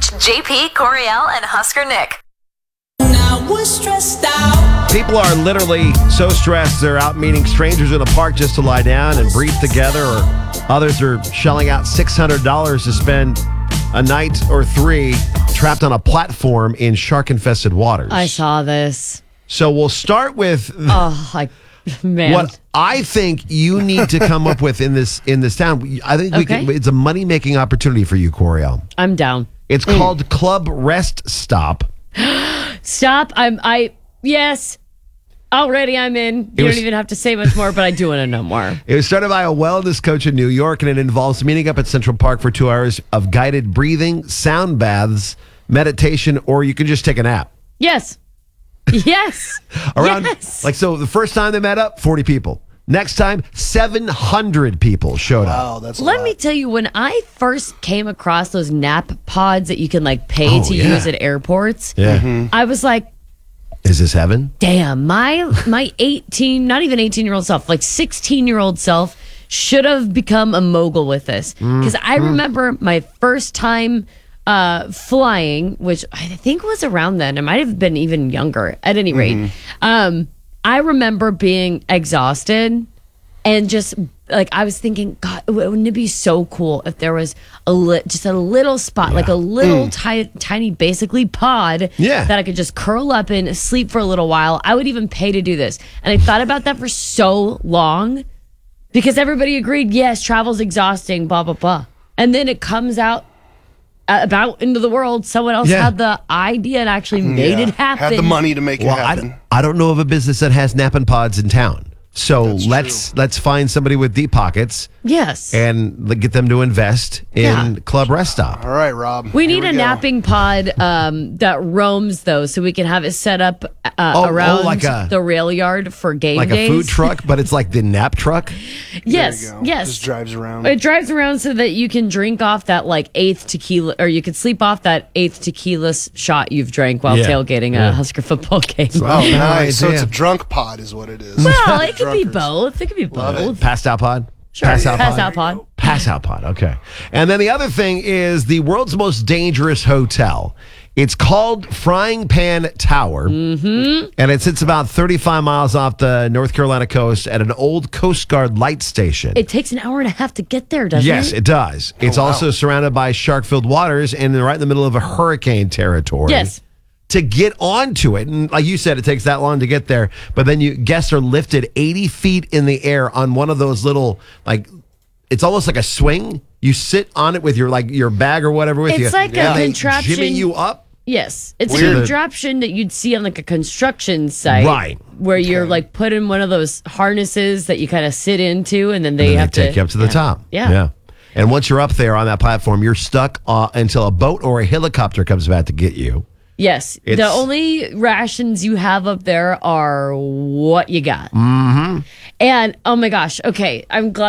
JP, Coriel, and Husker Nick. Now we're stressed out. People are literally so stressed they're out meeting strangers in a park just to lie down and breathe together, or others are shelling out $600 to spend a night or three trapped on a platform in shark-infested waters. I saw this. So we'll start with Man. what I think you need to come up with in this town. I think it's a money-making opportunity for you, Coriel. I'm down. It's called Club Rest Stop. Stop. Yes. Already I'm in. You don't even have to say much more, but I do want to know more. It was started by a wellness coach in New York, and it involves meeting up at Central Park for 2 hours of guided breathing, sound baths, meditation, or you can just take a nap. Yes. Yes. So the first time they met up, 40 people. Next time, 700 people showed up. Wow, that's a Let lot. me tell you, when I first came across those nap pods that you can pay to use at airports, I was like, is this heaven? damn, my 18, not even 18-year-old self, 16-year-old self should have become a mogul with this. Because I remember my first time flying, which I think was around then. It might have been even younger at any rate. I remember being exhausted and just I was thinking, God, wouldn't it be so cool if there was just a little spot, a little tiny, basically pod that I could just curl up in, sleep for a little while. I would even pay to do this. And I thought about that for so long because everybody agreed, yes, travel's exhausting, blah, blah, blah. And then it comes out about into the world. Someone else had the idea and actually made it happen. Had the money to make it happen. I don't know of a business that has napping pods in town. So let's find somebody with deep pockets. Yes. And get them to invest in Club Rest Stop. All right, Rob. We need a napping pod that roams, though, so we can have it set up around the rail yard for game days. Like a food truck, but it's like the nap truck? Yes, There you go. yes. Just drives around. It drives around so that you can drink off that eighth tequila, or you could sleep off that eighth tequila shot you've drank while tailgating a Husker football game. Oh, nice. So it's idea. a drunk pod is what it is. Well, it could be both. It could be both. Passed out pod? Sure. Pass out pod. Pass out pod, okay. And then the other thing is the world's most dangerous hotel. It's called Frying Pan Tower. And it sits about 35 miles off the North Carolina coast at an old Coast Guard light station. It takes an hour and a half to get there, doesn't it? Yes, it does. It's also surrounded by shark-filled waters and right in the middle of a hurricane territory. Yes. To get onto it, and like you said, it takes that long to get there, but then guests are lifted 80 feet in the air on one of those little, it's almost like a swing. You sit on it with your bag or whatever with you. It's like a and they contraption. jimmy you up. Yes. It's Weird. a contraption that you'd see on a construction site. Right. Where you're put in one of those harnesses that you kind of sit into, and then they have take you up to the top. Yeah. And once you're up there on that platform, you're stuck until a boat or a helicopter comes back to get you. Yes. The only rations you have up there are what you got. And, oh my gosh, okay, I'm glad